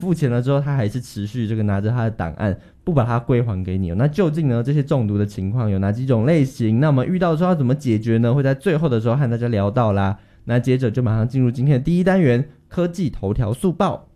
付钱了之后，他还是持续这个拿着他的档案不把它归还给你。那究竟呢这些中毒的情况有哪几种类型？那我们遇到之后要怎么解决呢？会在最后的时候和大家聊到啦。那接着就马上进入今天的第一单元科技头条速报。